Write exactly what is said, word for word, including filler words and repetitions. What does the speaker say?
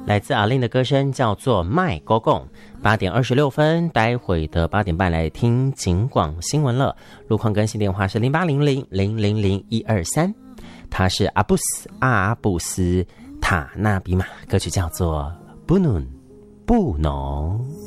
来自阿令的歌声叫做麦高贡。八点二十六分，待会的八点半来听警广新闻了。路况更新电话是零八零零零零零一二三。他是阿布斯阿布斯塔纳比马，歌曲叫做不努不农。